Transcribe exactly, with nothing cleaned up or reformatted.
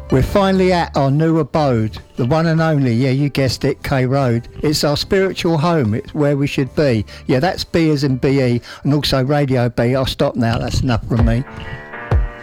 We're finally at our new abode, the one and only, yeah, you guessed it, K Road. It's our spiritual home, it's where we should be. Yeah, that's B as in B E, and also Radio B. I'll stop now, that's enough from me.